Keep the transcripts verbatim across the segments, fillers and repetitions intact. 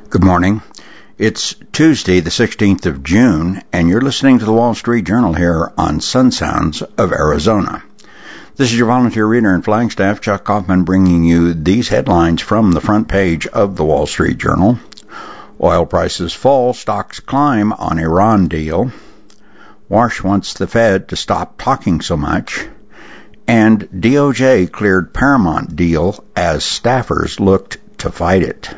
Good morning. It's Tuesday, the sixteenth of June, and you're listening to the Wall Street Journal here on Sun Sounds of Arizona. This is your volunteer reader in Flagstaff, Chuck Kaufman, bringing you these headlines from the front page of the Wall Street Journal. Oil prices fall, stocks climb on Iran deal. Warsh wants the Fed to stop talking so much. And D O J cleared Paramount deal as staffers looked to fight it.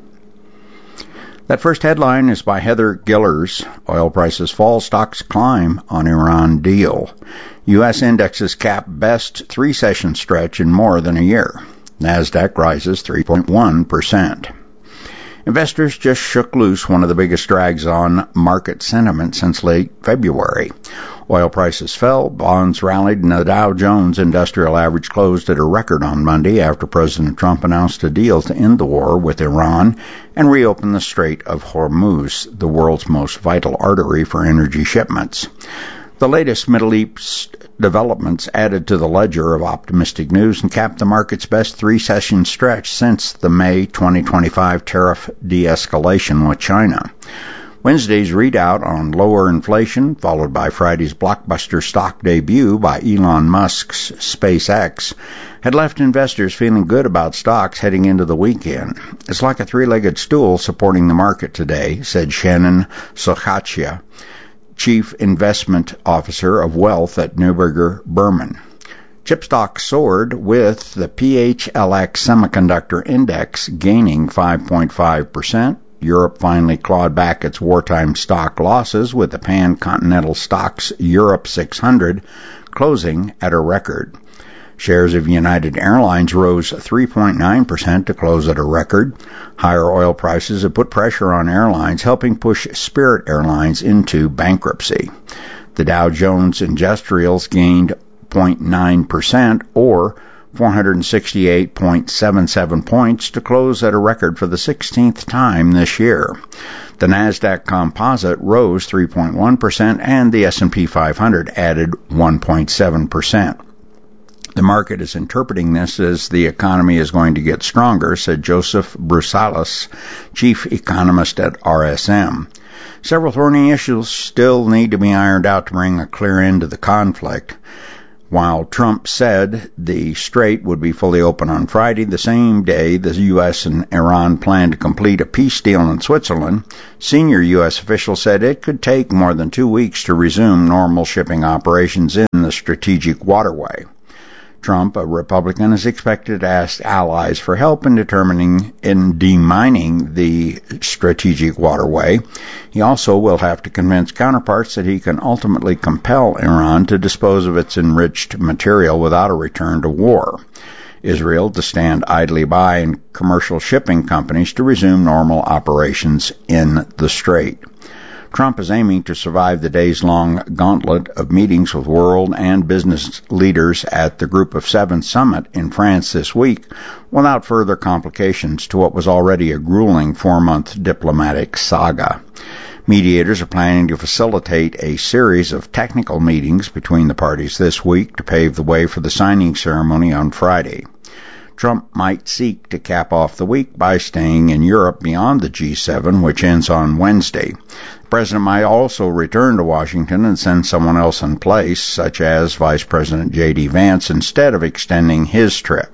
That first headline is by Heather Gillers. Oil prices fall, stocks climb on Iran deal. U S indexes cap best three-session stretch in more than a year. NASDAQ rises three point one percent. Investors just shook loose one of the biggest drags on market sentiment since late February. Oil prices fell, bonds rallied, and the Dow Jones Industrial Average closed at a record on Monday after President Trump announced a deal to end the war with Iran and reopen the Strait of Hormuz, the world's most vital artery for energy shipments. The latest Middle East developments added to the ledger of optimistic news and capped the market's best three-session stretch since the May twenty twenty-five tariff de-escalation with China. Wednesday's readout on lower inflation, followed by Friday's blockbuster stock debut by Elon Musk's SpaceX, had left investors feeling good about stocks heading into the weekend. It's like a three-legged stool supporting the market today, said Shannon Sochatia, Chief Investment Officer of Wealth at Neuberger Berman. Chip stocks soared, with the P H L X Semiconductor Index gaining five point five percent. Europe finally clawed back its wartime stock losses, with the Pan-Continental Stocks Europe six hundred closing at a record. Shares of United Airlines rose three point nine percent to close at a record. Higher oil prices have put pressure on airlines, helping push Spirit Airlines into bankruptcy. The Dow Jones Industrials gained zero point nine percent, or four hundred sixty-eight point seven seven points, to close at a record for the sixteenth time this year. The NASDAQ Composite rose three point one percent, and the S and P five hundred added one point seven percent. The market is interpreting this as the economy is going to get stronger, said Joseph Brusalis, chief economist at R S M. Several thorny issues still need to be ironed out to bring a clear end to the conflict. While Trump said the strait would be fully open on Friday, the same day the U S and Iran planned to complete a peace deal in Switzerland, senior U S officials said it could take more than two weeks to resume normal shipping operations in the strategic waterway. Trump, a Republican, is expected to ask allies for help in determining in demining the strategic waterway. He also will have to convince counterparts that he can ultimately compel Iran to dispose of its enriched material without a return to war. Israel to stand idly by, and commercial shipping companies to resume normal operations in the strait. Trump is aiming to survive the days-long gauntlet of meetings with world and business leaders at the Group of Seven summit in France this week without further complications to what was already a grueling four-month diplomatic saga. Mediators are planning to facilitate a series of technical meetings between the parties this week to pave the way for the signing ceremony on Friday. Trump might seek to cap off the week by staying in Europe beyond the G seven, which ends on Wednesday. The president might also return to Washington and send someone else in place, such as Vice President J D Vance, instead of extending his trip.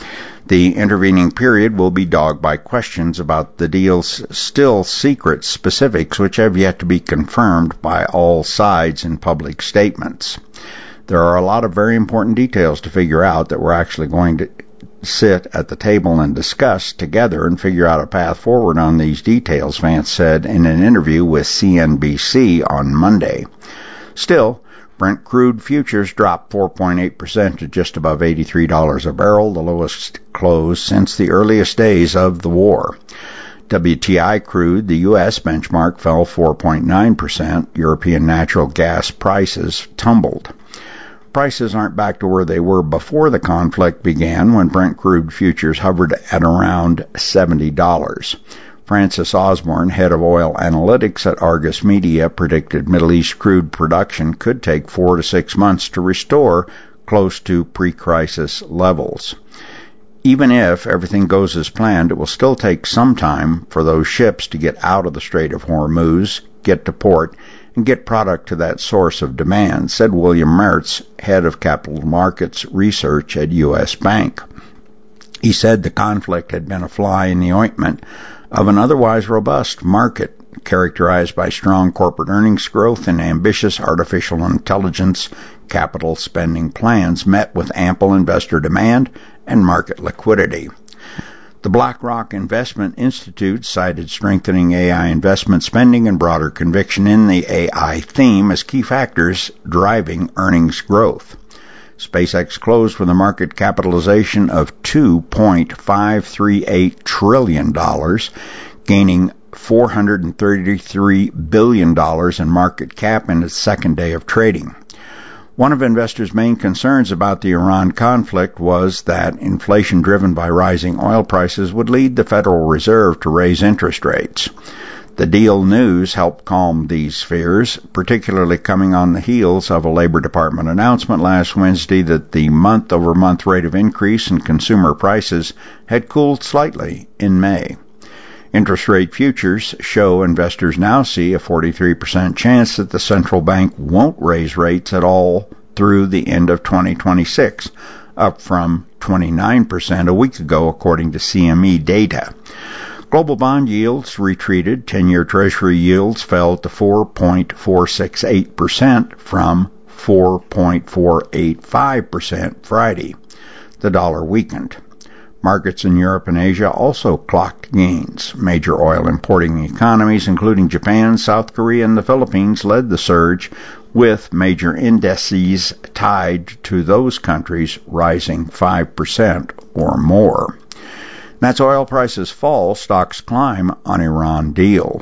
The intervening period will be dogged by questions about the deal's still secret specifics, which have yet to be confirmed by all sides in public statements. There are a lot of very important details to figure out that we're actually going to sit at the table and discuss together and figure out a path forward on these details, Vance said in an interview with C N B C on Monday. Still, Brent crude futures dropped four point eight percent to just above eighty-three dollars a barrel, the lowest close since the earliest days of the war. W T I crude, the U S benchmark, fell four point nine percent. European natural gas prices tumbled. Prices aren't back to where they were before the conflict began, when Brent crude futures hovered at around seventy dollars. Francis Osborne, head of oil analytics at Argus Media, predicted Middle East crude production could take four to six months to restore close to pre-crisis levels. even if everything goes as planned, it will still take some time for those ships to get out of the Strait of Hormuz, get to port, and get product to that source of demand, said William Mertz, head of capital markets research at U S Bank. He said the conflict had been a fly in the ointment of an otherwise robust market, characterized by strong corporate earnings growth and ambitious artificial intelligence capital spending plans met with ample investor demand and market liquidity. The BlackRock Investment Institute cited strengthening A I investment spending and broader conviction in the A I theme as key factors driving earnings growth. SpaceX closed with a market capitalization of two point five three eight trillion dollars, gaining four hundred thirty-three billion dollars in market cap in its second day of trading. One of investors' main concerns about the Iran conflict was that inflation driven by rising oil prices would lead the Federal Reserve to raise interest rates. The deal news helped calm these fears, particularly coming on the heels of a Labor Department announcement last Wednesday that the month-over-month rate of increase in consumer prices had cooled slightly in May. Interest rate futures show investors now see a forty-three percent chance that the central bank won't raise rates at all through the end of twenty twenty-six, up from twenty-nine percent a week ago, according to C M E data. Global bond yields retreated. ten-year Treasury yields fell to four point four six eight percent from four point four eight five percent Friday. The dollar weakened. Markets in Europe and Asia also clocked gains. Major oil importing economies, including Japan, South Korea, and the Philippines, led the surge, with major indices tied to those countries rising five percent or more. That's oil prices fall, stocks climb on Iran deal.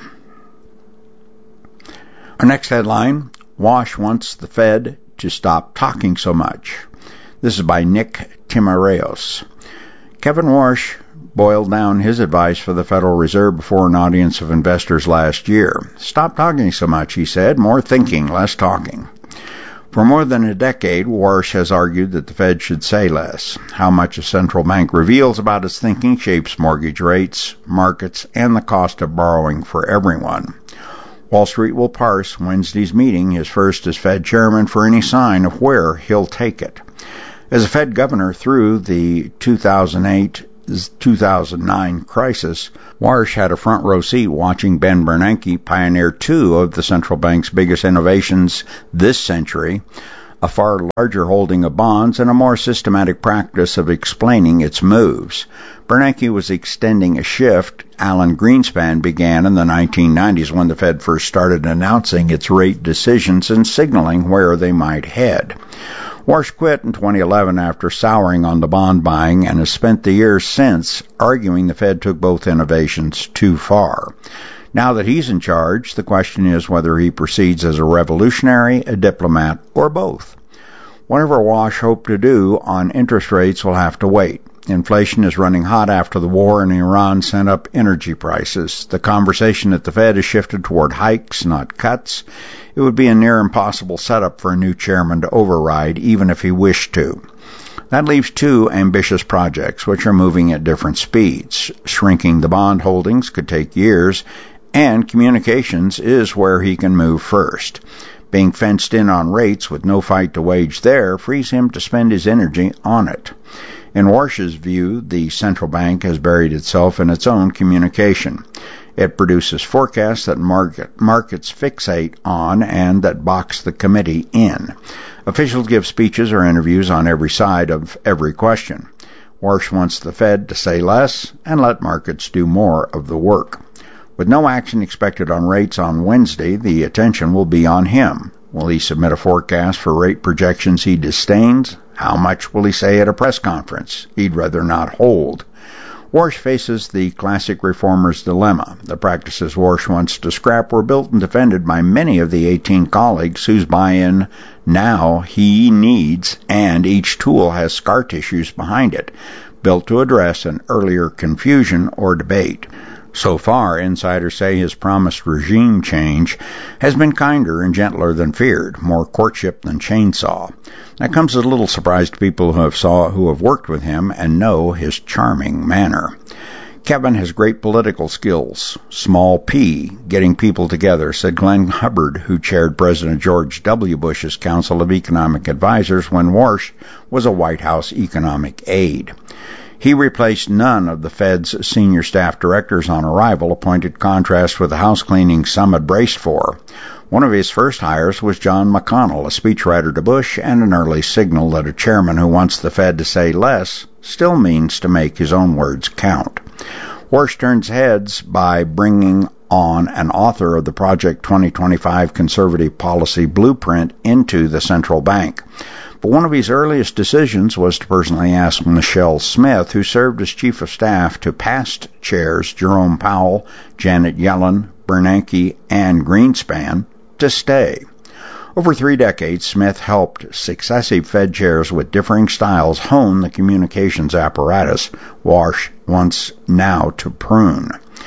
Our next headline, Wash wants the Fed to stop talking so much. This is by Nick Timiraos. Kevin Warsh boiled down his advice for the Federal Reserve before an audience of investors last year. Stop talking so much, he said. More thinking, less talking. For more than a decade, Warsh has argued that the Fed should say less. How much a central bank reveals about its thinking shapes mortgage rates, markets, and the cost of borrowing for everyone. Wall Street will parse Wednesday's meeting, his first as Fed chairman, for any sign of where he'll take it. As a Fed governor through the two thousand eight two thousand nine crisis, Warsh had a front row seat watching Ben Bernanke pioneer two of the central bank's biggest innovations this century, a far larger holding of bonds and a more systematic practice of explaining its moves. Bernanke was extending a shift Alan Greenspan began in the nineteen nineties when the Fed first started announcing its rate decisions and signaling where they might head. Warsh quit in twenty eleven after souring on the bond buying and has spent the years since arguing the Fed took both innovations too far. Now that he's in charge, the question is whether he proceeds as a revolutionary, a diplomat, or both. Whatever Warsh hoped to do on interest rates will have to wait. Inflation is running hot after the war, and Iran sent up energy prices. The conversation at the Fed has shifted toward hikes, not cuts. It would be a near impossible setup for a new chairman to override, even if he wished to. That leaves two ambitious projects, which are moving at different speeds. Shrinking the bond holdings could take years, and communications is where he can move first. Being fenced in on rates with no fight to wage there frees him to spend his energy on it. In Warsh's view, the central bank has buried itself in its own communication. It produces forecasts that market, markets fixate on and that box the committee in. Officials give speeches or interviews on every side of every question. Warsh wants the Fed to say less and let markets do more of the work. With no action expected on rates on Wednesday, the attention will be on him. Will he submit a forecast for rate projections he disdains? How much will he say at a press conference he'd rather not hold? Warsh faces the classic reformer's dilemma. The practices Warsh wants to scrap were built and defended by many of the eighteen colleagues whose buy-in now he needs, and each tool has scar tissues behind it, built to address an earlier confusion or debate. So far, insiders say his promised regime change has been kinder and gentler than feared, more courtship than chainsaw. That comes as a little surprise to people who have saw who have worked with him and know his charming manner. Kevin has great political skills. Small P, getting people together, said Glenn Hubbard, who chaired President George W. Bush's Council of Economic Advisors when Warsh was a White House economic aide. He replaced none of the Fed's senior staff directors on arrival, a pointed contrast with the house cleaning some had braced for. One of his first hires was John McConnell, a speechwriter to Bush and an early signal that a chairman who wants the Fed to say less still means to make his own words count. Warsh turns heads by bringing on an author of the Project twenty twenty-five Conservative Policy Blueprint into the central bank. But one of his earliest decisions was to personally ask Michelle Smith, who served as chief of staff to past chairs Jerome Powell, Janet Yellen, Bernanke, and Greenspan, to stay. Over three decades, Smith helped successive Fed chairs with differing styles hone the communications apparatus Warsh wants now to prune.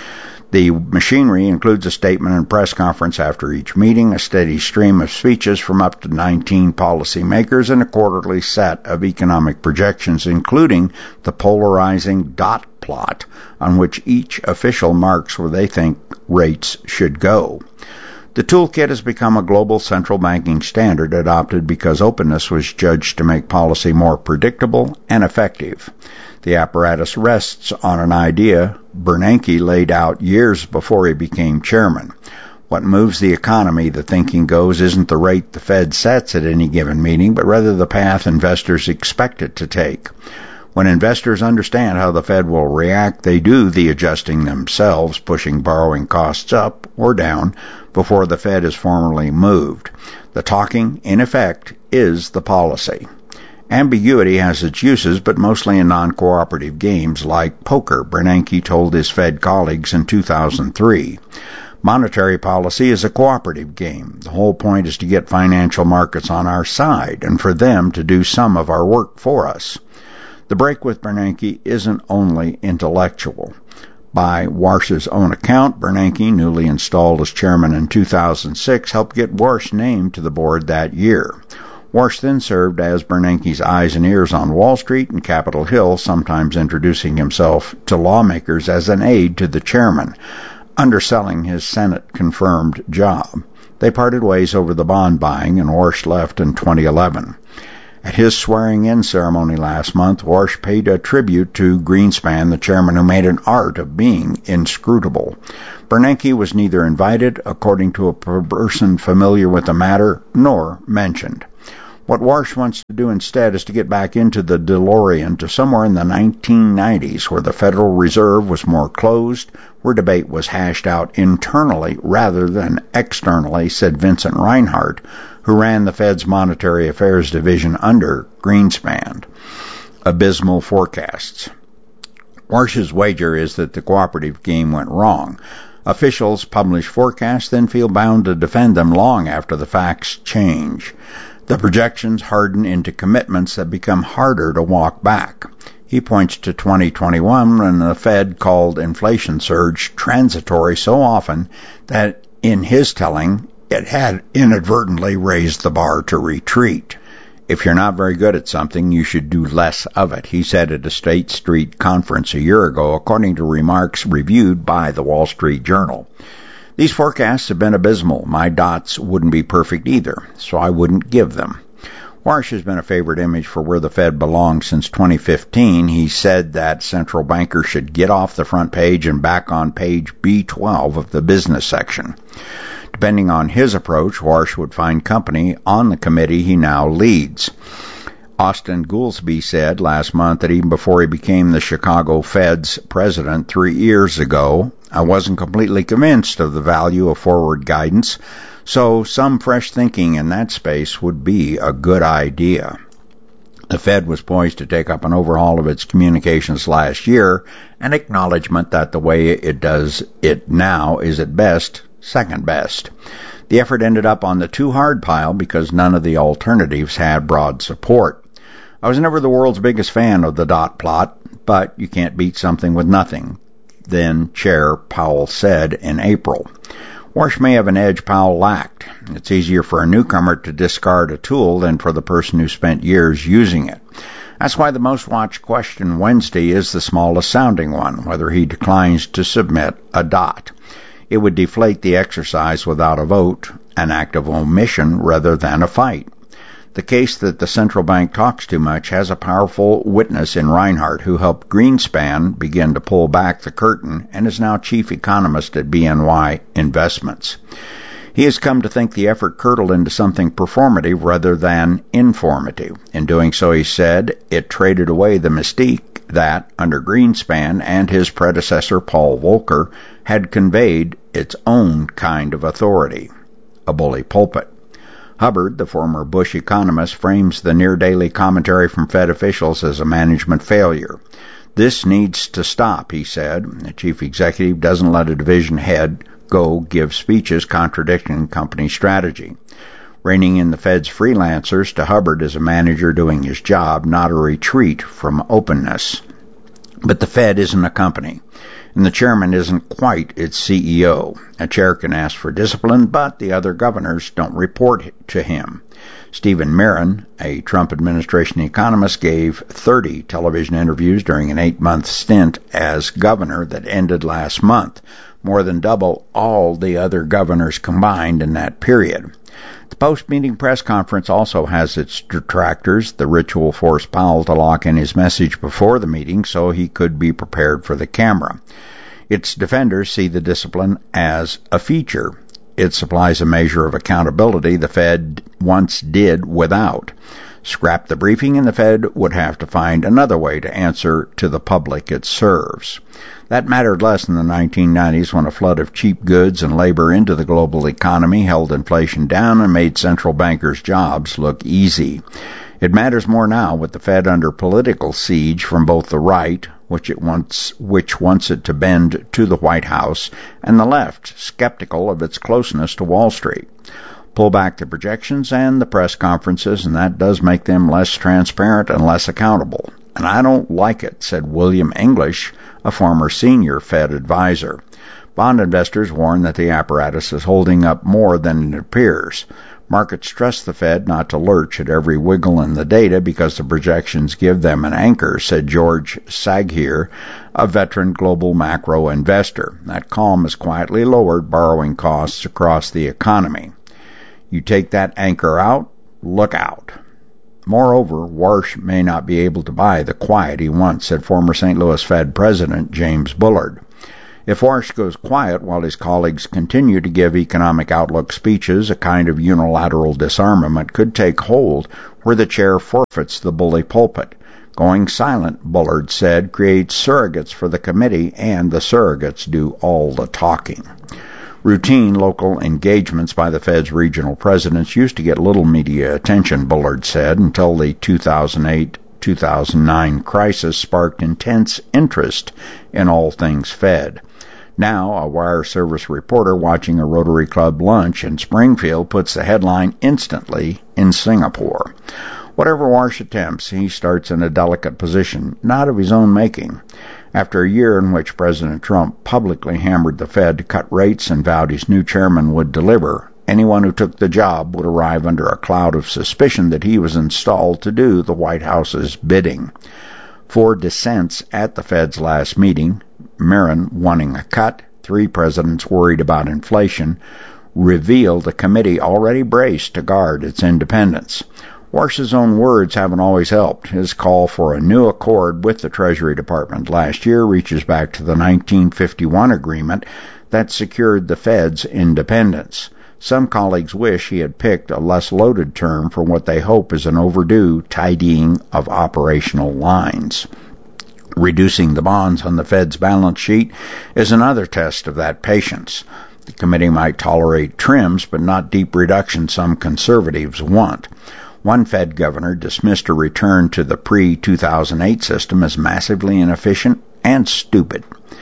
The machinery includes a statement and press conference after each meeting, a steady stream of speeches from up to nineteen policymakers, and a quarterly set of economic projections, including the polarizing dot plot on which each official marks where they think rates should go. The toolkit has become a global central banking standard adopted because openness was judged to make policy more predictable and effective. The apparatus rests on an idea Bernanke laid out years before he became chairman. What moves the economy, the thinking goes, isn't the rate the Fed sets at any given meeting, but rather the path investors expect it to take. When investors understand how the Fed will react, they do the adjusting themselves, pushing borrowing costs up or down before the Fed is formally moved. The talking, in effect, is the policy. Ambiguity has its uses, but mostly in non-cooperative games like poker, Bernanke told his Fed colleagues in two thousand three. Monetary policy is a cooperative game. The whole point is to get financial markets on our side and for them to do some of our work for us. The break with Bernanke isn't only intellectual. By Warsh's own account, Bernanke, newly installed as chairman in two thousand six, helped get Warsh named to the board that year. Warsh then served as Bernanke's eyes and ears on Wall Street and Capitol Hill, sometimes introducing himself to lawmakers as an aide to the chairman, underselling his Senate-confirmed job. They parted ways over the bond buying, and Warsh left in twenty eleven. At his swearing-in ceremony last month, Warsh paid a tribute to Greenspan, the chairman who made an art of being inscrutable. Bernanke was neither invited, according to a person familiar with the matter, nor mentioned. What Warsh wants to do instead is to get back into the DeLorean to somewhere in the nineteen nineties, where the Federal Reserve was more closed, where debate was hashed out internally rather than externally, said Vincent Reinhart, who ran the Fed's Monetary Affairs Division under Greenspan. Abysmal forecasts. Warsh's wager is that the cooperative game went wrong. Officials publish forecasts, then feel bound to defend them long after the facts change. The projections harden into commitments that become harder to walk back. He points to twenty twenty-one when the Fed called inflation surge transitory so often that, in his telling, it had inadvertently raised the bar to retreat. If you're not very good at something, you should do less of it, he said at a State Street conference a year ago, according to remarks reviewed by the Wall Street Journal. These forecasts have been abysmal. My dots wouldn't be perfect either, so I wouldn't give them. Warsh has been a favorite image for where the Fed belongs since twenty fifteen. He said that central bankers should get off the front page and back on page B twelve of the business section. Depending on his approach, Warsh would find company on the committee he now leads. Austin Goolsbee said last month that even before he became the Chicago Fed's president three years ago, I wasn't completely convinced of the value of forward guidance, so some fresh thinking in that space would be a good idea. The Fed was poised to take up an overhaul of its communications last year, an acknowledgement that the way it does it now is at best second best. The effort ended up on the too hard pile because none of the alternatives had broad support. I was never the world's biggest fan of the dot plot, but you can't beat something with nothing. then Chair Powell said in April. Warsh may have an edge Powell lacked. It's easier for a newcomer to discard a tool than for the person who spent years using it. That's why the most watched question Wednesday is the smallest sounding one, whether he declines to submit a dot. It would deflate the exercise without a vote, an act of omission rather than a fight. The case that the central bank talks too much has a powerful witness in Reinhardt, who helped Greenspan begin to pull back the curtain and is now chief economist at B N Y Investments. He has come to think the effort curdled into something performative rather than informative. In doing so, he said, it traded away the mystique that, under Greenspan and his predecessor Paul Volcker, had conveyed its own kind of authority, a bully pulpit. Hubbard, the former Bush economist, frames the near-daily commentary from Fed officials as a management failure. This needs to stop, he said. The chief executive doesn't let a division head go give speeches contradicting company strategy. Reining in the Fed's freelancers to Hubbard is a manager doing his job, not a retreat from openness. But the Fed isn't a company, and the chairman isn't quite its C E O. A chair can ask for discipline, but the other governors don't report to him. Stephen Mirren, a Trump administration economist, gave thirty television interviews during an eight-month stint as governor that ended last month, more than double all the other governors combined in that period. The post-meeting press conference also has its detractors. The ritual forced Powell to lock in his message before the meeting so he could be prepared for the camera. Its defenders see the discipline as a feature. It supplies a measure of accountability the Fed once did without. Scrap the briefing and the Fed would have to find another way to answer to the public it serves. That mattered less in the nineteen nineties when a flood of cheap goods and labor into the global economy held inflation down and made central bankers' jobs look easy. It matters more now with the Fed under political siege from both the right, which it wants, which wants it to bend to the White House, and the left, skeptical of its closeness to Wall Street. Pull back the projections and the press conferences, and that does make them less transparent and less accountable. And I don't like it, said William English, a former senior Fed advisor. Bond investors warn that the apparatus is holding up more than it appears. Markets trust the Fed not to lurch at every wiggle in the data because the projections give them an anchor, said George Saghier, a veteran global macro investor. That calm has quietly lowered borrowing costs across the economy. You take that anchor out, look out. Moreover, Warsh may not be able to buy the quiet he wants, said former Saint Louis Fed President James Bullard. If Warsh goes quiet while his colleagues continue to give economic outlook speeches, a kind of unilateral disarmament could take hold where the chair forfeits the bully pulpit. Going silent, Bullard said, creates surrogates for the committee, and the surrogates do all the talking. Routine local engagements by the Fed's regional presidents used to get little media attention, Bullard said, until the two thousand eight two thousand nine crisis sparked intense interest in all things Fed. Now, a wire service reporter watching a Rotary Club lunch in Springfield puts the headline instantly in Singapore. Whatever Warsh attempts, he starts in a delicate position, not of his own making. After a year in which President Trump publicly hammered the Fed to cut rates and vowed his new chairman would deliver, anyone who took the job would arrive under a cloud of suspicion that he was installed to do the White House's bidding. Four dissents at the Fed's last meeting, Mirren wanting a cut, three presidents worried about inflation, revealed a committee already braced to guard its independence. Warsh's own words haven't always helped. His call for a new accord with the Treasury Department last year reaches back to the nineteen fifty-one agreement that secured the Fed's independence. Some colleagues wish he had picked a less loaded term for what they hope is an overdue tidying of operational lines. Reducing the bonds on the Fed's balance sheet is another test of that patience. The committee might tolerate trims, but not deep reduction some conservatives want. One Fed governor dismissed a return to the pre two thousand eight system as massively inefficient and stupid.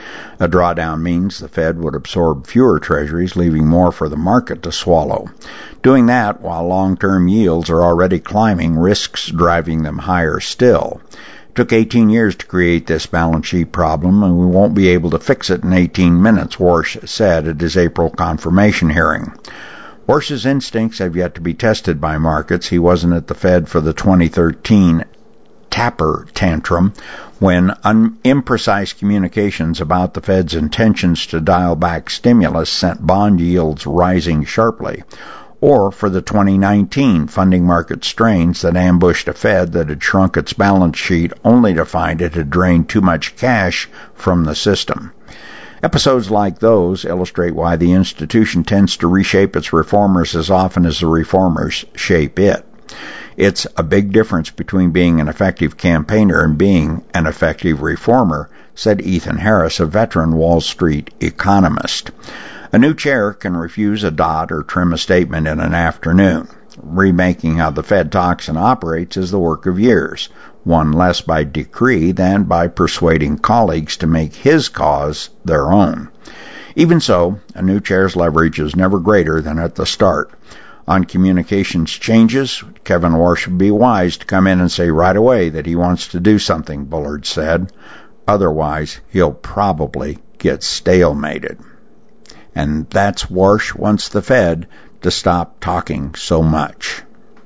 A drawdown means the Fed would absorb fewer treasuries, leaving more for the market to swallow. Doing that while long-term yields are already climbing, risks driving them higher still. Took eighteen years to create this balance sheet problem, and we won't be able to fix it in eighteen minutes, Warsh said at his April confirmation hearing. Warsh's instincts have yet to be tested by markets. He wasn't at the Fed for the twenty thirteen Tapper tantrum, when un- imprecise communications about the Fed's intentions to dial back stimulus sent bond yields rising sharply, or for the twenty nineteen funding market strains that ambushed a Fed that had shrunk its balance sheet only to find it had drained too much cash from the system. Episodes like those illustrate why the institution tends to reshape its reformers as often as the reformers shape it. It's a big difference between being an effective campaigner and being an effective reformer, said Ethan Harris, a veteran Wall Street economist. A new chair can refuse a dot or trim a statement in an afternoon. Remaking how the Fed talks and operates is the work of years, one less by decree than by persuading colleagues to make his cause their own. Even so, a new chair's leverage is never greater than at the start. On communications changes, Kevin Warsh would be wise to come in and say right away that he wants to do something, Bullard said. Otherwise, he'll probably get stalemated. And that's Warsh wants the Fed to stop talking so much.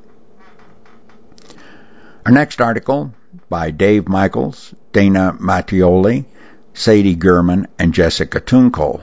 Our next article by Dave Michaels, Dana Mattioli, Sadie Gurman, and Jessica Tunkel.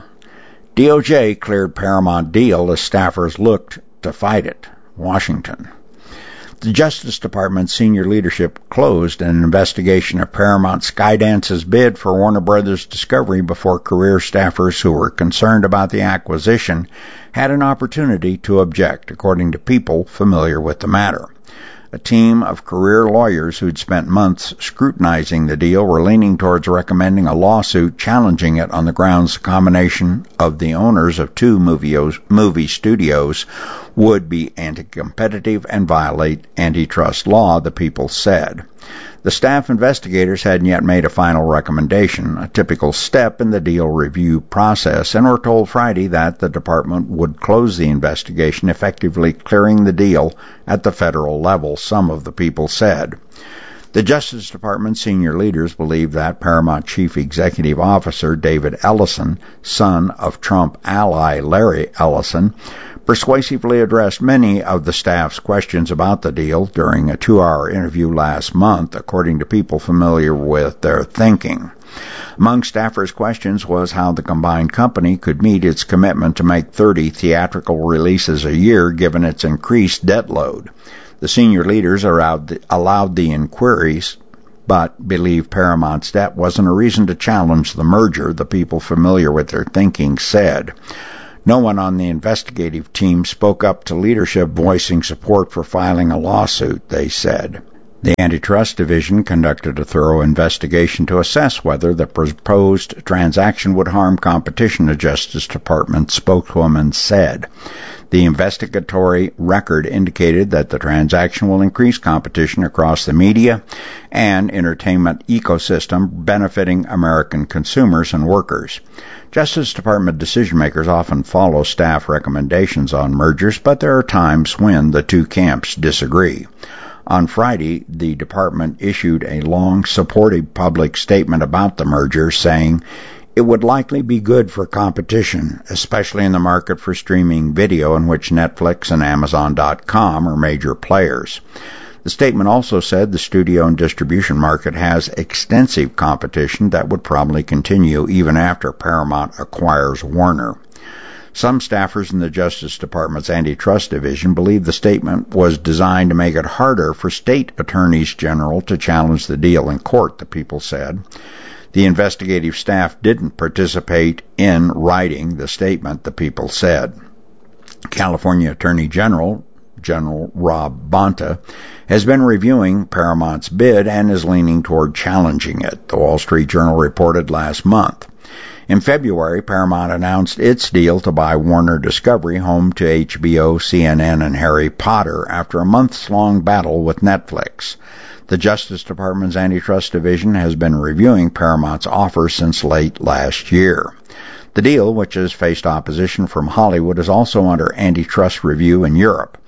D O J cleared Paramount deal as staffers looked to fight it. Washington. The Justice Department's senior leadership closed an investigation of Paramount Skydance's bid for Warner Brothers Discovery before career staffers who were concerned about the acquisition had an opportunity to object, according to people familiar with the matter. A team of career lawyers who'd spent months scrutinizing the deal were leaning towards recommending a lawsuit challenging it on the grounds the combination of the owners of two movie studios would be anti-competitive and violate antitrust law, the people said. The staff investigators hadn't yet made a final recommendation, a typical step in the deal review process, and were told Friday that the department would close the investigation, effectively clearing the deal at the federal level, some of the people said. The Justice Department senior leaders believe that Paramount Chief Executive Officer David Ellison, son of Trump ally Larry Ellison, persuasively addressed many of the staff's questions about the deal during a two-hour interview last month, according to people familiar with their thinking. Among staffers' questions was how the combined company could meet its commitment to make thirty theatrical releases a year given its increased debt load. The senior leaders allowed the inquiries, but believe Paramount's debt wasn't a reason to challenge the merger, the people familiar with their thinking said. No one on the investigative team spoke up to leadership voicing support for filing a lawsuit, they said. The Antitrust Division conducted a thorough investigation to assess whether the proposed transaction would harm competition, a Justice Department spokeswoman said. The investigatory record indicated that the transaction will increase competition across the media and entertainment ecosystem, benefiting American consumers and workers. Justice Department decision-makers often follow staff recommendations on mergers, but there are times when the two camps disagree. On Friday, the department issued a long, supportive public statement about the merger, saying it would likely be good for competition, especially in the market for streaming video, in which Netflix and Amazon dot com are major players. The statement also said the studio and distribution market has extensive competition that would probably continue even after Paramount acquires Warner. Some staffers in the Justice Department's Antitrust Division believe the statement was designed to make it harder for state attorneys general to challenge the deal in court, the people said. The investigative staff didn't participate in writing the statement, the people said. California Attorney General General Rob Bonta has been reviewing Paramount's bid and is leaning toward challenging it, the Wall Street Journal reported last month. In February, Paramount announced its deal to buy Warner Discovery, home to H B O, C N N, and Harry Potter, after a months-long battle with Netflix. The Justice Department's Antitrust Division has been reviewing Paramount's offer since late last year. The deal, which has faced opposition from Hollywood, is also under antitrust review in Europe.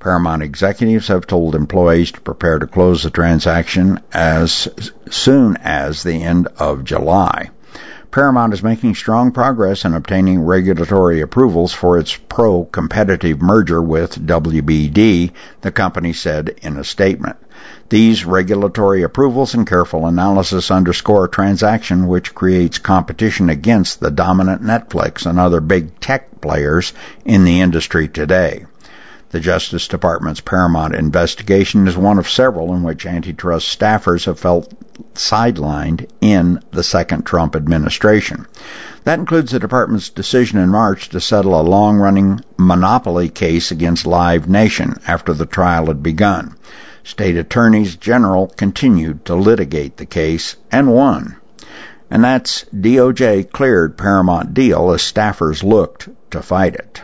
Paramount executives have told employees to prepare to close the transaction as soon as the end of July. Paramount is making strong progress in obtaining regulatory approvals for its pro-competitive merger with W B D, the company said in a statement. These regulatory approvals and careful analysis underscore a transaction which creates competition against the dominant Netflix and other big tech players in the industry today. The Justice Department's Paramount investigation is one of several in which antitrust staffers have felt sidelined in the second Trump administration. That includes the department's decision in March to settle a long-running monopoly case against Live Nation after the trial had begun. State attorneys general continued to litigate the case and won. And that's D O J cleared Paramount deal as staffers looked to fight it.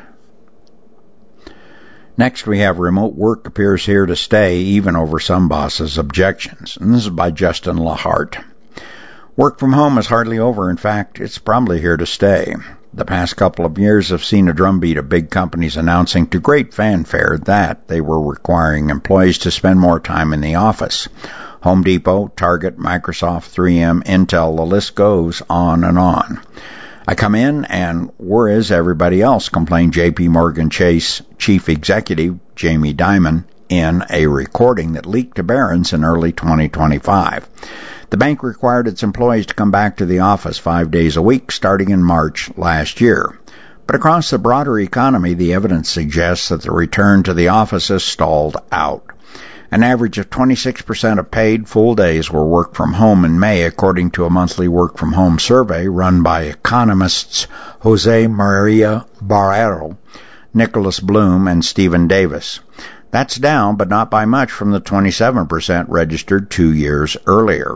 Next, we have remote work appears here to stay, even over some bosses' objections. And this is by Justin Lahart. Work from home is hardly over. In fact, it's probably here to stay. The past couple of years have seen a drumbeat of big companies announcing to great fanfare that they were requiring employees to spend more time in the office. Home Depot, Target, Microsoft, three M, Intel, the list goes on and on. I come in and where is everybody else, complained J P Morgan Chase chief executive Jamie Dimon in a recording that leaked to Barron's in early twenty twenty-five. The bank required its employees to come back to the office five days a week starting in March last year. But across the broader economy, the evidence suggests that the return to the office has stalled out. An average of twenty-six percent of paid full days were work from home in May, according to a monthly work from home survey run by economists Jose Maria Barrero, Nicholas Bloom, and Stephen Davis. That's down, but not by much, from the twenty-seven percent registered two years earlier.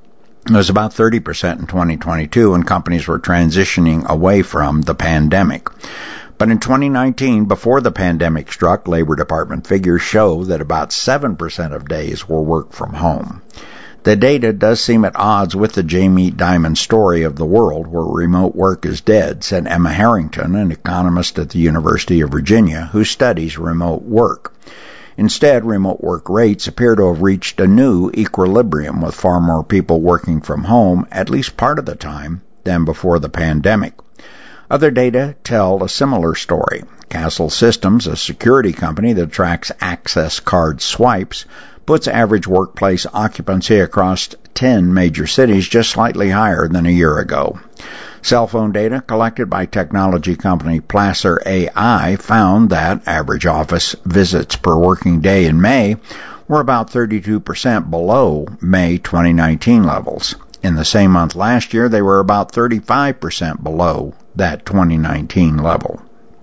It was about thirty percent in twenty twenty-two, and companies were transitioning away from the pandemic. But in twenty nineteen, before the pandemic struck, Labor Department figures show that about seven percent of days were work from home. The data does seem at odds with the Jamie Dimon story of the world where remote work is dead, said Emma Harrington, an economist at the University of Virginia who studies remote work. Instead, remote work rates appear to have reached a new equilibrium with far more people working from home at least part of the time than before the pandemic. Other data tell a similar story. Castle Systems, a security company that tracks access card swipes, puts average workplace occupancy across ten major cities just slightly higher than a year ago. Cell phone data collected by technology company Placer A I found that average office visits per working day in May were about thirty-two percent below May twenty nineteen levels. In the same month last year, they were about thirty-five percent below that twenty nineteen level.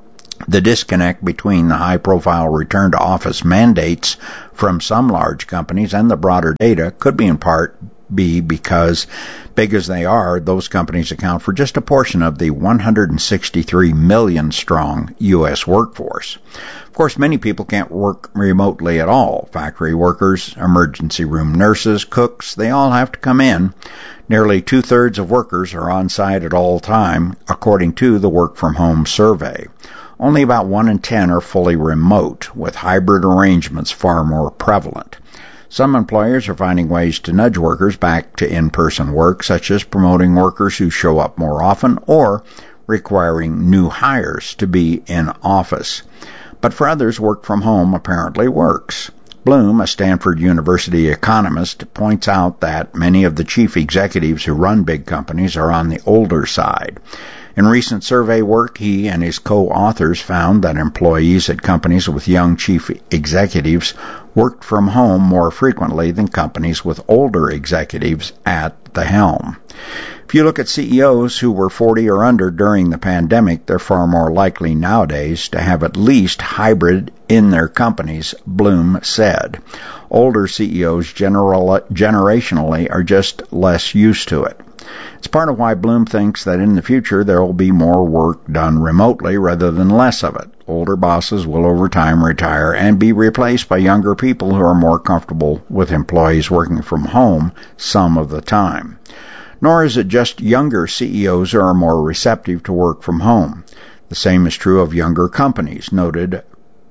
The disconnect between the high-profile return-to-office mandates from some large companies and the broader data could be in part be because, big as they are, those companies account for just a portion of the one hundred sixty-three million strong U S workforce. Of course, many people can't work remotely at all. Factory workers, emergency room nurses, cooks, they all have to come in. Nearly two-thirds of workers are on site at all time, according to the Work-from-Home survey. Only about one in ten are fully remote, with hybrid arrangements far more prevalent. Some employers are finding ways to nudge workers back to in-person work, such as promoting workers who show up more often or requiring new hires to be in office. But for others, work from home apparently works. Bloom, a Stanford University economist, points out that many of the chief executives who run big companies are on the older side. In recent survey work, he and his co-authors found that employees at companies with young chief executives worked from home more frequently than companies with older executives at the helm. If you look at C E Os who were forty or under during the pandemic, they're far more likely nowadays to have at least hybrid in their companies, Bloom said. Older C E Os general, generationally are just less used to it. It's part of why Bloom thinks that in the future there will be more work done remotely rather than less of it. Older bosses will over time retire and be replaced by younger people who are more comfortable with employees working from home some of the time. Nor is it just younger C E Os who are more receptive to work from home. The same is true of younger companies, noted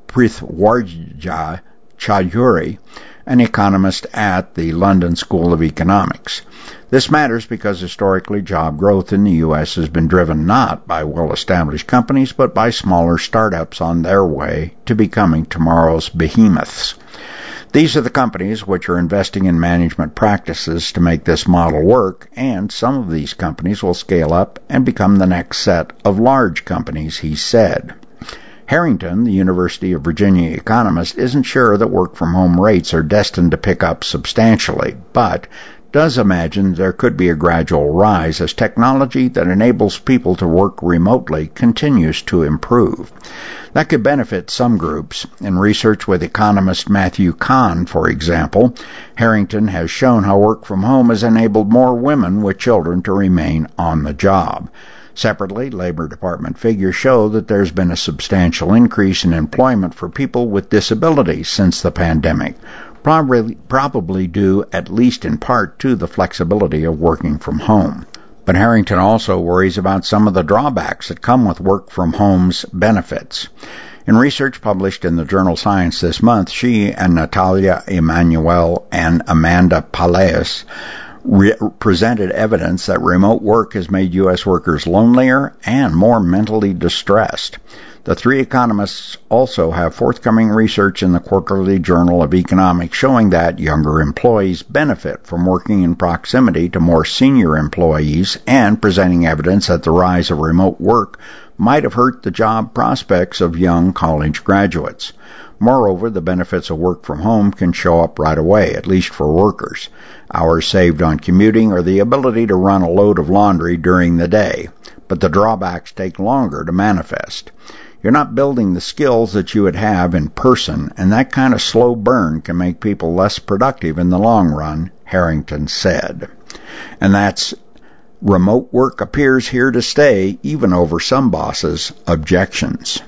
Prithwarja Chaudhuri, an economist at the London School of Economics. This matters because historically job growth in the U S has been driven not by well-established companies, but by smaller startups on their way to becoming tomorrow's behemoths. These are the companies which are investing in management practices to make this model work, and some of these companies will scale up and become the next set of large companies, he said. Harrington, the University of Virginia economist, isn't sure that work-from-home rates are destined to pick up substantially, but does imagine there could be a gradual rise as technology that enables people to work remotely continues to improve. That could benefit some groups. In research with economist Matthew Kahn, for example, Harrington has shown how work from home has enabled more women with children to remain on the job. Separately, Labor Department figures show that there's been a substantial increase in employment for people with disabilities since the pandemic, probably, probably due at least in part to the flexibility of working from home. But Harrington also worries about some of the drawbacks that come with work from home's benefits. In research published in the journal Science this month, she and Natalia Emanuel and Amanda Palacios re- presented evidence that remote work has made U S workers lonelier and more mentally distressed. The three economists also have forthcoming research in the Quarterly Journal of Economics showing that younger employees benefit from working in proximity to more senior employees and presenting evidence that the rise of remote work might have hurt the job prospects of young college graduates. Moreover, the benefits of work from home can show up right away, at least for workers. Hours saved on commuting or the ability to run a load of laundry during the day. But the drawbacks take longer to manifest. You're not building the skills that you would have in person, and that kind of slow burn can make people less productive in the long run, Harrington said. And that's remote work appears here to stay, even over some bosses' objections.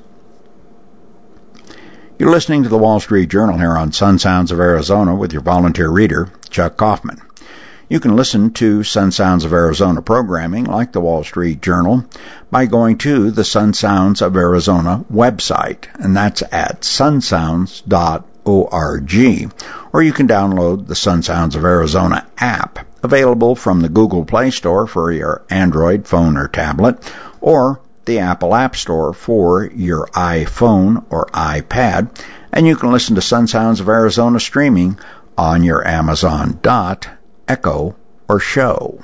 You're listening to the Wall Street Journal here on Sun Sounds of Arizona with your volunteer reader, Chuck Kaufman. You can listen to Sun Sounds of Arizona programming like the Wall Street Journal by going to the Sun Sounds of Arizona website, and that's at sun sounds dot org. Or you can download the Sun Sounds of Arizona app, available from the Google Play Store for your Android phone or tablet, or the Apple App Store for your iPhone or iPad, and you can listen to Sun Sounds of Arizona streaming on your Amazon Dot Echo or Show.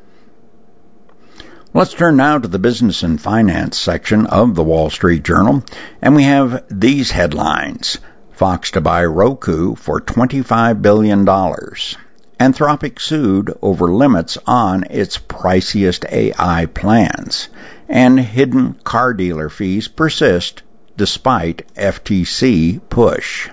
Let's turn now to the business and finance section of the Wall Street Journal, and we have these headlines. Fox to buy Roku for twenty-five billion dollars. Anthropic sued over limits on its priciest A I plans. And hidden car dealer fees persist despite F T C push.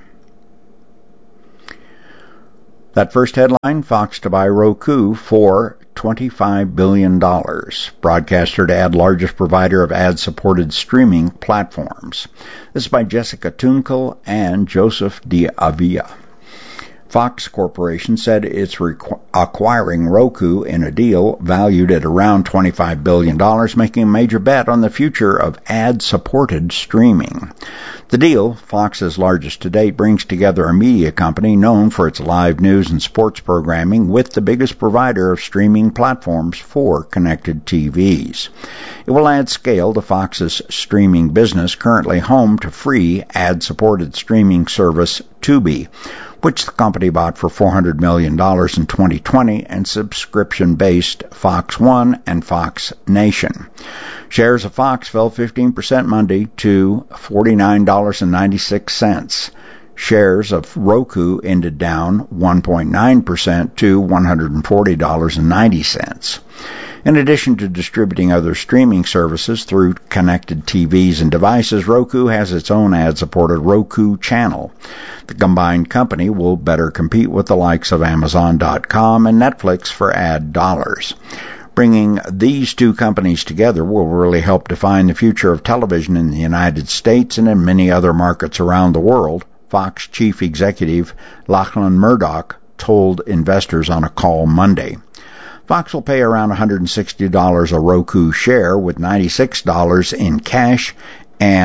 That first headline, Fox to buy Roku for twenty-five billion dollars. Broadcaster to add largest provider of ad-supported streaming platforms. This is by Jessica Tunkel and Joseph D'Avia. Fox Corporation said it's requ- acquiring Roku in a deal valued at around twenty-five billion dollars, making a major bet on the future of ad-supported streaming. The deal, Fox's largest to date, brings together a media company known for its live news and sports programming with the biggest provider of streaming platforms for connected T Vs. It will add scale to Fox's streaming business, currently home to free ad-supported streaming service Tubi, which the company bought for four hundred million dollars in twenty twenty, and subscription-based Fox One and Fox Nation. Shares of Fox fell fifteen percent Monday to forty-nine dollars and ninety-six cents. Shares of Roku ended down one point nine percent to one hundred forty dollars and ninety cents. In addition to distributing other streaming services through connected T Vs and devices, Roku has its own ad-supported Roku channel. The combined company will better compete with the likes of Amazon dot com and Netflix for ad dollars. Bringing these two companies together will really help define the future of television in the United States and in many other markets around the world, Fox chief executive Lachlan Murdoch told investors on a call Monday. Fox will pay around one hundred sixty dollars a Roku share, with ninety-six dollars in cash and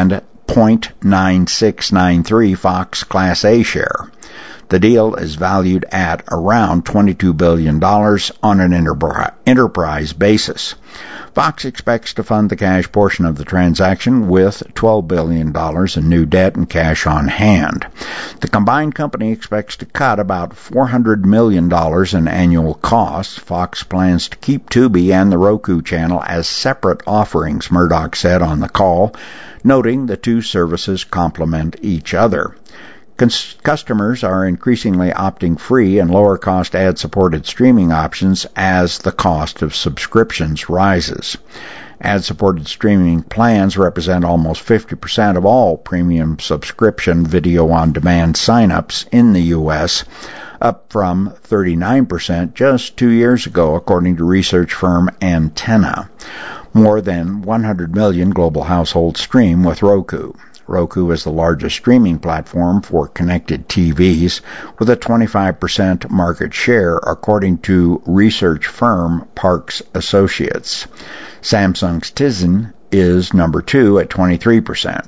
zero point nine six nine three Fox Class A share. The deal is valued at around twenty-two billion dollars on an enterprise basis. Fox expects to fund the cash portion of the transaction with twelve billion dollars in new debt and cash on hand. The combined company expects to cut about four hundred million dollars in annual costs. Fox plans to keep Tubi and the Roku channel as separate offerings, Murdoch said on the call, noting the two services complement each other. Customers are increasingly opting free and lower-cost ad-supported streaming options as the cost of subscriptions rises. Ad-supported streaming plans represent almost fifty percent of all premium subscription video-on-demand sign-ups in the U S, up from thirty-nine percent just two years ago, according to research firm Antenna. More than one hundred million global households stream with Roku. Roku is the largest streaming platform for connected T Vs, with a twenty-five percent market share, according to research firm Parks Associates. Samsung's Tizen is number two at twenty-three percent.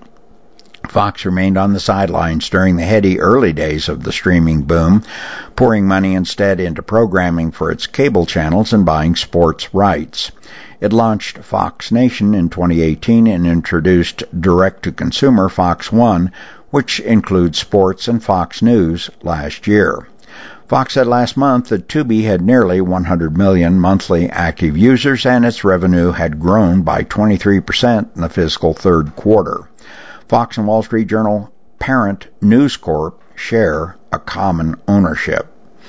Fox remained on the sidelines during the heady early days of the streaming boom, pouring money instead into programming for its cable channels and buying sports rights. It launched Fox Nation in twenty eighteen and introduced direct-to-consumer Fox One, which includes sports and Fox News, last year. Fox said last month that Tubi had nearly one hundred million monthly active users and its revenue had grown by twenty-three percent in the fiscal third quarter. Fox and Wall Street Journal parent News Corp share a common ownership.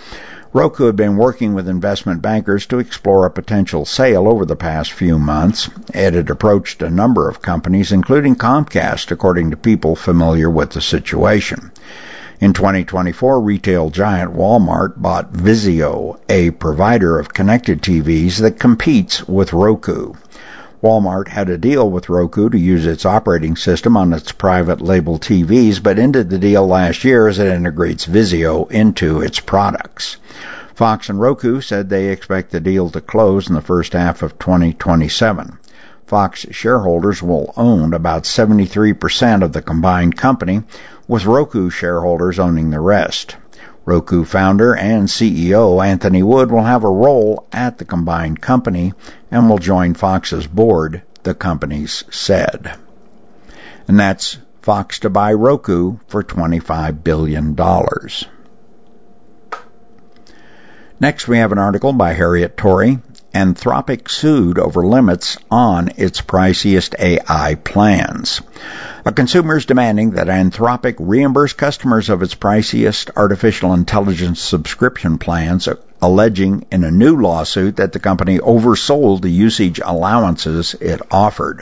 Roku had been working with investment bankers to explore a potential sale over the past few months. It had approached a number of companies, including Comcast, according to people familiar with the situation. In twenty twenty-four, retail giant Walmart bought Vizio, a provider of connected T Vs that competes with Roku. Walmart had a deal with Roku to use its operating system on its private label T Vs, but ended the deal last year as it integrates Vizio into its products. Fox and Roku said they expect the deal to close in the first half of twenty twenty-seven. Fox shareholders will own about seventy-three percent of the combined company, with Roku shareholders owning the rest. Roku founder and C E O Anthony Wood will have a role at the combined company and will join Fox's board, the companies said. And that's Fox to buy Roku for twenty-five billion dollars. Next, we have an article by Harriet Torrey. Anthropic sued over limits on its priciest A I plans. A consumer is demanding that Anthropic reimburse customers of its priciest artificial intelligence subscription plans, alleging in a new lawsuit that the company oversold the usage allowances it offered.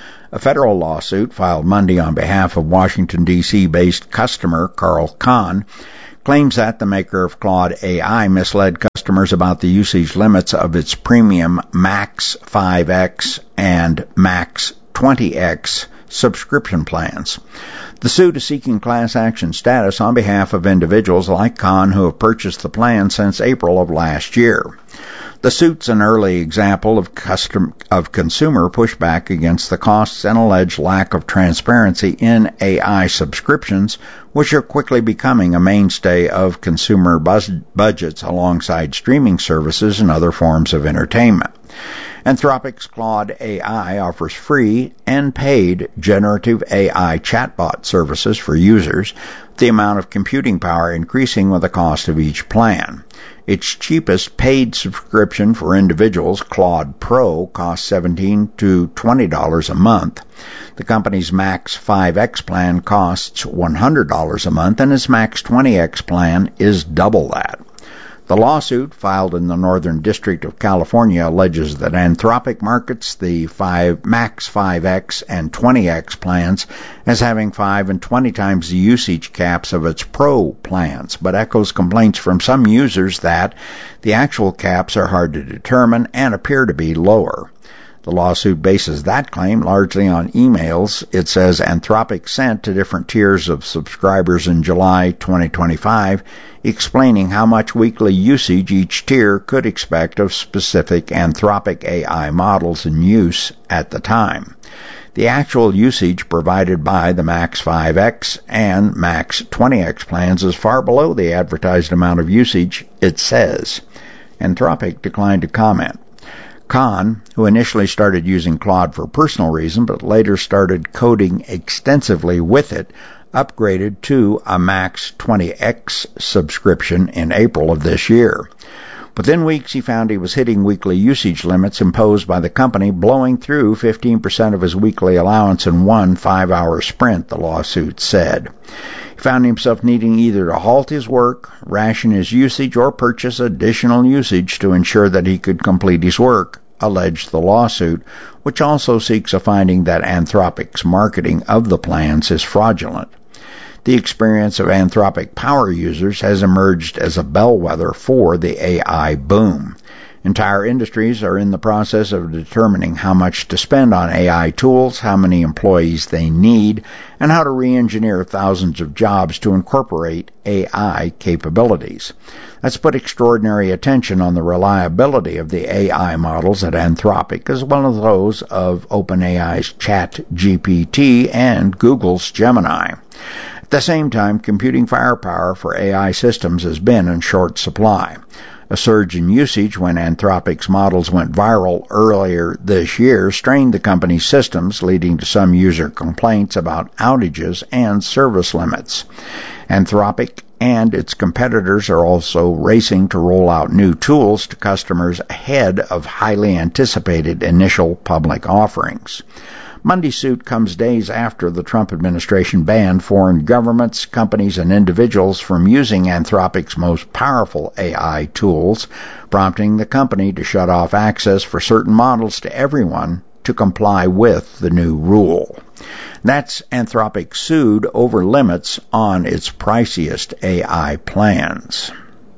A federal lawsuit filed Monday on behalf of Washington, D C-based customer Carl Kahn claims that the maker of Claude A I misled customers about the usage limits of its premium Max five X and Max twenty X subscription plans. The suit is seeking class action status on behalf of individuals like Kahn who have purchased the plan since April of last year. The suit's an early example of custom of consumer pushback against the costs and alleged lack of transparency in A I subscriptions, which are quickly becoming a mainstay of consumer buzz- budgets alongside streaming services and other forms of entertainment. Anthropic's Claude A I offers free and paid generative A I chatbot services for users, the amount of computing power increasing with the cost of each plan. Its cheapest paid subscription for individuals, Claude Pro, costs seventeen to twenty dollars a month. The company's Max five X plan costs one hundred dollars a month, and its Max twenty X plan is double that. The lawsuit, filed in the Northern District of California, alleges that Anthropic markets the five, Max five X and twenty X plans as having five and twenty times the usage caps of its Pro plans, but echoes complaints from some users that the actual caps are hard to determine and appear to be lower. The lawsuit bases that claim largely on emails it says Anthropic sent to different tiers of subscribers in July twenty twenty-five, explaining how much weekly usage each tier could expect of specific Anthropic A I models in use at the time. The actual usage provided by the Max five X and Max twenty X plans is far below the advertised amount of usage, it says. Anthropic declined to comment. Khan, who initially started using Claude for personal reasons but later started coding extensively with it, upgraded to a Max twenty X subscription in April of this year. Within weeks, he found he was hitting weekly usage limits imposed by the company, blowing through fifteen percent of his weekly allowance in one five-hour sprint, the lawsuit said. He found himself needing either to halt his work, ration his usage, or purchase additional usage to ensure that he could complete his work, alleged the lawsuit, which also seeks a finding that Anthropic's marketing of the plans is fraudulent. The experience of Anthropic power users has emerged as a bellwether for the A I boom. Entire industries are in the process of determining how much to spend on A I tools, how many employees they need, and how to re-engineer thousands of jobs to incorporate A I capabilities. That's put extraordinary attention on the reliability of the A I models at Anthropic, as well as those of OpenAI's ChatGPT and Google's Gemini. At the same time, computing firepower for A I systems has been in short supply. A surge in usage when Anthropic's models went viral earlier this year strained the company's systems, leading to some user complaints about outages and service limits. Anthropic and its competitors are also racing to roll out new tools to customers ahead of highly anticipated initial public offerings. Monday's suit comes days after the Trump administration banned foreign governments, companies, and individuals from using Anthropic's most powerful A I tools, prompting the company to shut off access for certain models to everyone to comply with the new rule. That's Anthropic sued over limits on its priciest A I plans.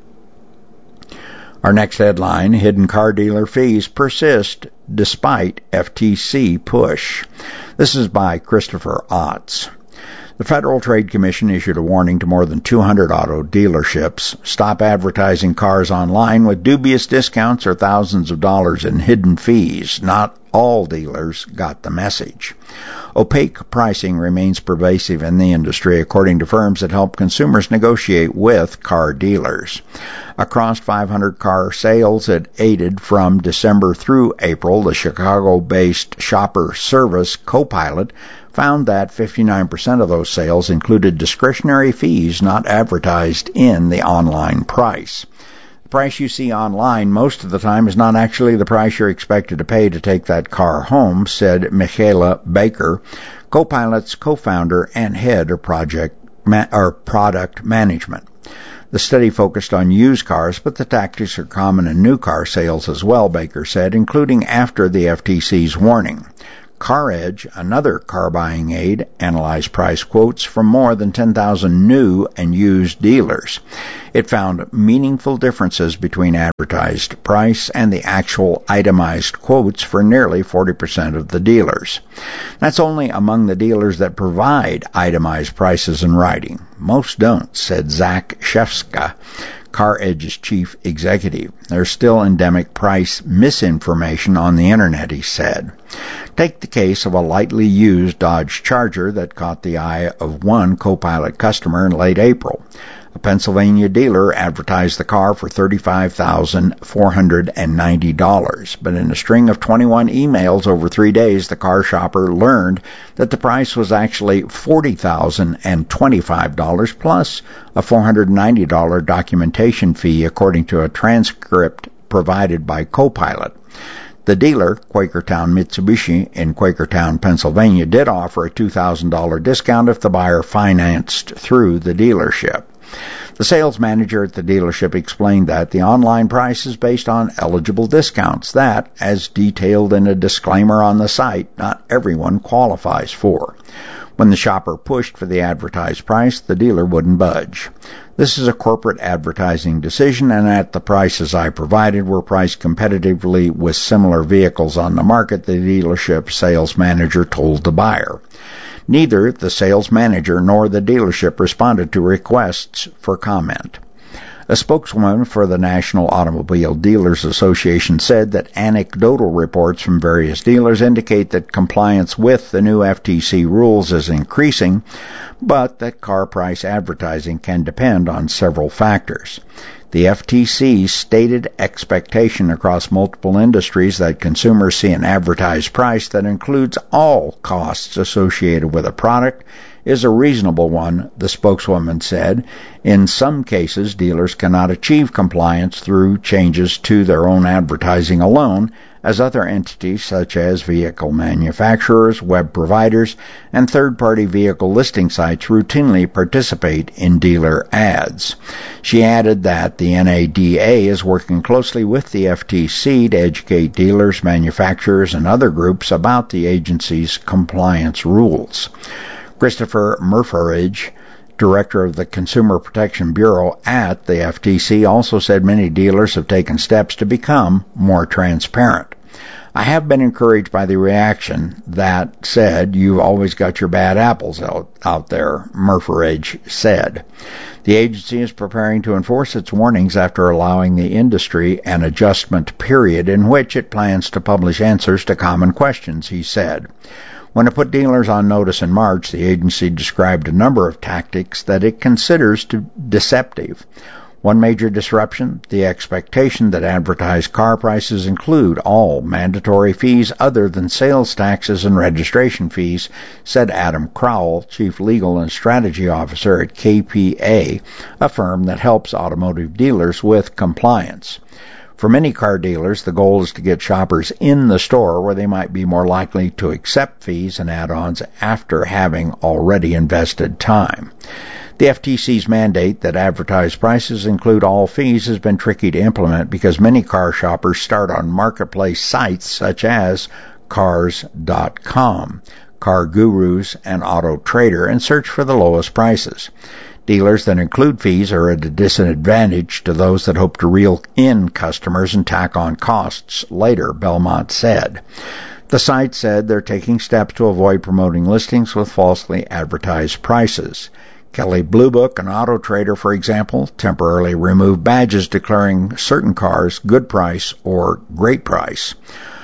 Our next headline, hidden car dealer fees persist despite F T C push. This is by Christopher Otts. The Federal Trade Commission issued a warning to more than two hundred auto dealerships. Stop advertising cars online with dubious discounts or thousands of dollars in hidden fees. Not all dealers got the message. Opaque pricing remains pervasive in the industry, according to firms that help consumers negotiate with car dealers. Across five hundred car sales it aided from December through April, the Chicago-based shopper service Copilot found that fifty-nine percent of those sales included discretionary fees not advertised in the online price. The price you see online most of the time is not actually the price you're expected to pay to take that car home, said Michaela Baker, Copilot's co-founder and head of project ma- or product management. The study focused on used cars, but the tactics are common in new car sales as well, Baker said, including after the F T C's warning. CarEdge, another car-buying aid, analyzed price quotes from more than ten thousand new and used dealers. It found meaningful differences between advertised price and the actual itemized quotes for nearly forty percent of the dealers. That's only among the dealers that provide itemized prices in writing. Most don't, said Zach Shefska, CarEdge's chief executive. There's still endemic price misinformation on the internet, he said. Take the case of a lightly used Dodge Charger that caught the eye of one Copilot customer in late April. A Pennsylvania dealer advertised the car for thirty-five thousand four hundred ninety dollars, but in a string of twenty-one emails over three days, the car shopper learned that the price was actually forty thousand twenty-five dollars plus a four hundred ninety dollars documentation fee, according to a transcript provided by Copilot. The dealer, Quakertown Mitsubishi in Quakertown, Pennsylvania, did offer a two thousand dollars discount if the buyer financed through the dealership. The sales manager at the dealership explained that the online price is based on eligible discounts that, as detailed in a disclaimer on the site, not everyone qualifies for. When the shopper pushed for the advertised price, the dealer wouldn't budge. This is a corporate advertising decision, and at the prices I provided were priced competitively with similar vehicles on the market, the dealership sales manager told the buyer. Neither the sales manager nor the dealership responded to requests for comment. A spokeswoman for the National Automobile Dealers Association said that anecdotal reports from various dealers indicate that compliance with the new F T C rules is increasing, but that car price advertising can depend on several factors. The F T C's stated expectation across multiple industries that consumers see an advertised price that includes all costs associated with a product is a reasonable one, the spokeswoman said. In some cases, dealers cannot achieve compliance through changes to their own advertising alone, as other entities such as vehicle manufacturers, web providers, and third-party vehicle listing sites routinely participate in dealer ads. She added that the N A D A is working closely with the F T C to educate dealers, manufacturers, and other groups about the agency's compliance rules. Christopher Murfridge, director of the Consumer Protection Bureau at the F T C, also said many dealers have taken steps to become more transparent. I have been encouraged by the reaction that said, "You've always got your bad apples out, out there," Murfridge said. The agency is preparing to enforce its warnings after allowing the industry an adjustment period in which it plans to publish answers to common questions, he said. When it put dealers on notice in March, the agency described a number of tactics that it considers to deceptive. One major disruption, the expectation that advertised car prices include all mandatory fees other than sales taxes and registration fees, said Adam Crowell, Chief Legal and Strategy Officer at K P A, a firm that helps automotive dealers with compliance. For many car dealers, the goal is to get shoppers in the store where they might be more likely to accept fees and add-ons after having already invested time. The F T C's mandate that advertised prices include all fees has been tricky to implement because many car shoppers start on marketplace sites such as Cars dot com, Car Gurus, and Auto Trader and search for the lowest prices. Dealers that include fees are at a disadvantage to those that hope to reel in customers and tack on costs later, Belmont said. The site said they're taking steps to avoid promoting listings with falsely advertised prices. Kelley Blue Book and Auto Trader, for example, temporarily removed badges declaring certain cars good price or great price.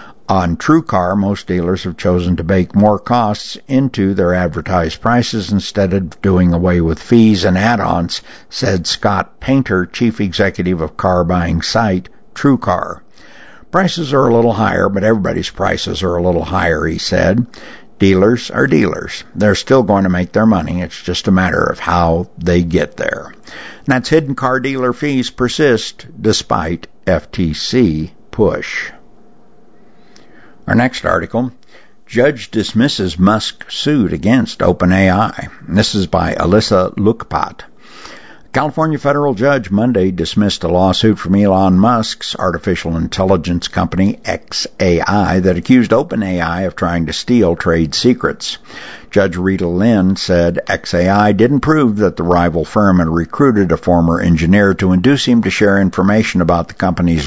On TrueCar, most dealers have chosen to bake more costs into their advertised prices instead of doing away with fees and add-ons, said Scott Painter, chief executive of car buying site TrueCar. Prices are a little higher, but everybody's prices are a little higher, he said. Dealers are dealers. They're still going to make their money. It's just a matter of how they get there. And that's hidden car dealer fees persist despite F T C push. Our next article, Judge dismisses Musk suit against OpenAI. This is by Alyssa Lukpat. A California federal judge Monday dismissed a lawsuit from Elon Musk's artificial intelligence company X A I that accused OpenAI of trying to steal trade secrets. Judge Rita Lynn said X A I didn't prove that the rival firm had recruited a former engineer to induce him to share information about the company's